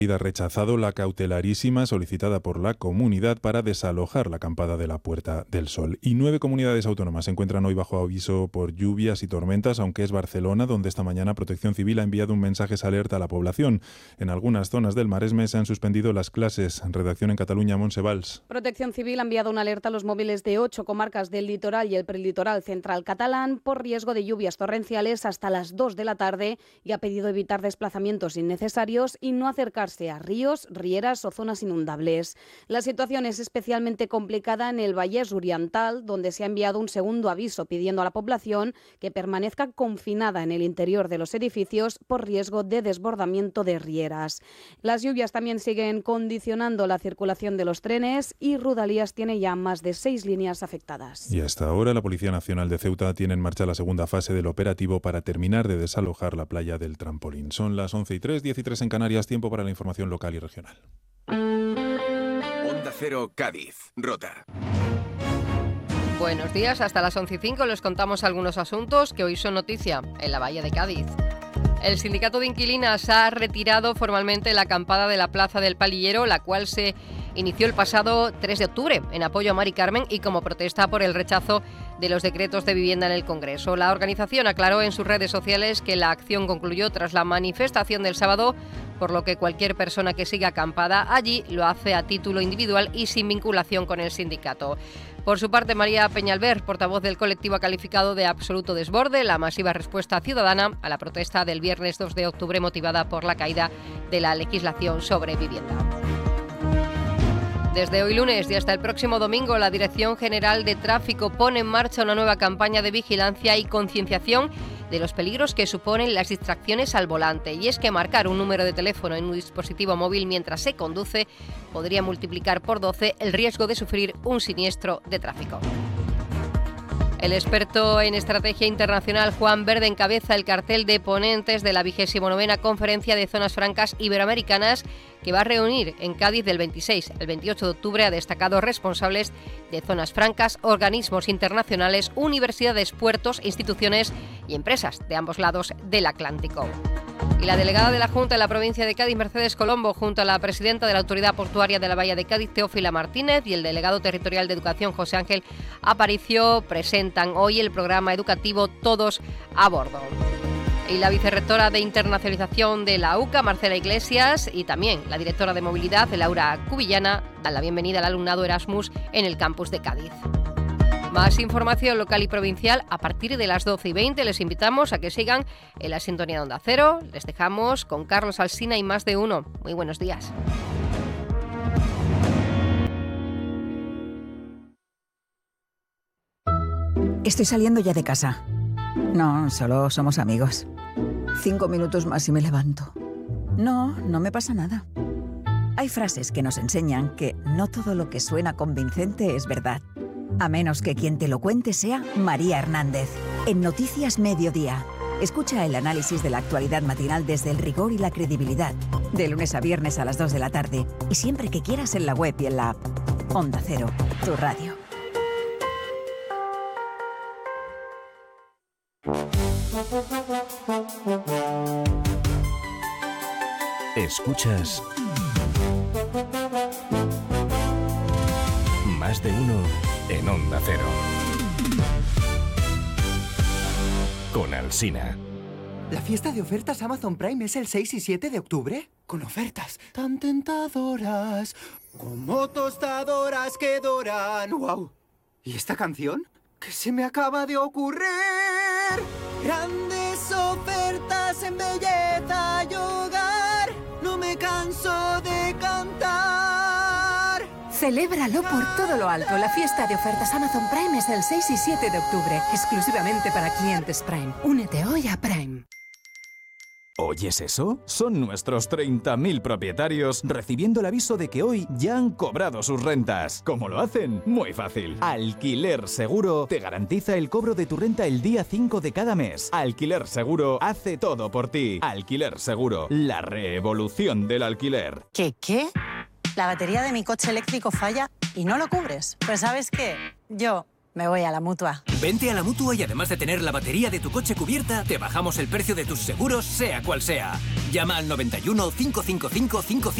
ha rechazado la cautelarísima solicitada por la comunidad para desalojar la acampada de la Puerta del Sol. Y 9 comunidades autónomas se encuentran hoy bajo aviso por lluvias y tormentas, aunque es Barcelona donde esta mañana Protección Civil ha enviado un mensaje de alerta a la población. En algunas zonas del Maresme se han suspendido las clases. Redacción en Cataluña, Montse Valls. Protección Civil ha enviado una alerta a los móviles de 8 comarcas del litoral y el prelitoral central catalán por riesgo de lluvias torrenciales hasta las 2 de la tarde y ha pedido evitar desplazamientos innecesarios y no acercarse a ríos, rieras o zonas inundables. La situación es especialmente complicada en el Vallès Oriental, donde se ha enviado un segundo aviso pidiendo a la población que permanezca confinada en el interior de los edificios por riesgo de desbordamiento de rieras. Las lluvias también siguen condicionando la circulación de los trenes y Rodalies tiene ya más de 6 líneas afectadas. Y hasta ahora la Policía Nacional de Ceuta tiene en marcha la segunda fase del operativo para terminar de desalojar la playa del Trampolín. Son las 11:03, 10:03 en Canarias, tiempo para la información local y regional. Onda Cero, Cádiz, Rota. Buenos días, hasta las 11:05 les contamos algunos asuntos que hoy son noticia en la Bahía de Cádiz. El sindicato de inquilinas ha retirado formalmente la acampada de la Plaza del Palillero, la cual se inició el pasado 3 de octubre en apoyo a Mari Carmen y como protesta por el rechazo de los decretos de vivienda en el Congreso. La organización aclaró en sus redes sociales que la acción concluyó tras la manifestación del sábado, por lo que cualquier persona que siga acampada allí lo hace a título individual y sin vinculación con el sindicato. Por su parte, María Peñalver, portavoz del colectivo, ha calificado de absoluto desborde la masiva respuesta ciudadana a la protesta del viernes 2 de octubre motivada por la caída de la legislación sobre vivienda. Desde hoy lunes y hasta el próximo domingo, la Dirección General de Tráfico pone en marcha una nueva campaña de vigilancia y concienciación de los peligros que suponen las distracciones al volante. Y es que marcar un número de teléfono en un dispositivo móvil mientras se conduce podría multiplicar por 12 el riesgo de sufrir un siniestro de tráfico. El experto en estrategia internacional Juan Verde encabeza el cartel de ponentes de la 29ª Conferencia de Zonas Francas Iberoamericanas, que va a reunir en Cádiz del 26 al 28 de octubre a destacados responsables de zonas francas, organismos internacionales, universidades, puertos, instituciones y empresas de ambos lados del Atlántico. Y la delegada de la Junta de la provincia de Cádiz, Mercedes Colombo, junto a la presidenta de la Autoridad Portuaria de la Bahía de Cádiz, Teófila Martínez, y el delegado territorial de Educación, José Ángel Aparicio, presentan hoy el programa educativo Todos a Bordo. Y la vicerrectora de Internacionalización de la UCA, Marcela Iglesias, y también la directora de Movilidad, Laura Cubillana, dan la bienvenida al alumnado Erasmus en el campus de Cádiz. Más información local y provincial a partir de las 12:20. Les invitamos a que sigan en la sintonía de Onda Cero. Les dejamos con Carlos Alsina y Más de Uno. Muy buenos días. Estoy saliendo ya de casa. No, solo somos amigos. 5 minutos más y me levanto. No me pasa nada. Hay frases que nos enseñan que no todo lo que suena convincente es verdad. A menos que quien te lo cuente sea María Hernández. En Noticias Mediodía. Escucha el análisis de la actualidad matinal desde el rigor y la credibilidad. De lunes a viernes a las 2 de la tarde. Y siempre que quieras en la web y en la app. Onda Cero, tu radio. Escuchas Más de Uno en Onda Cero. Con Alsina. ¿La fiesta de ofertas Amazon Prime es el 6 y 7 de octubre? Con ofertas tan tentadoras, como tostadoras que doran. ¡Wow! ¿Y esta canción? ¿Qué se me acaba de ocurrir? Grandes ofertas en belleza y hogar. No me canso de cantar. Celébralo por todo lo alto. La fiesta de ofertas Amazon Prime es el 6 y 7 de octubre, exclusivamente para clientes Prime. Únete hoy a Prime. ¿Oyes eso? Son nuestros 30.000 propietarios recibiendo el aviso de que hoy ya han cobrado sus rentas. ¿Cómo lo hacen? Muy fácil. Alquiler Seguro te garantiza el cobro de tu renta el día 5 de cada mes. Alquiler Seguro hace todo por ti. Alquiler Seguro, la revolución del alquiler. ¿Qué? La batería de mi coche eléctrico falla y no lo cubres. Pues ¿sabes qué? Yo me voy a la Mutua. Vente a la Mutua y además de tener la batería de tu coche cubierta, te bajamos el precio de tus seguros, sea cual sea. Llama al 91 555 55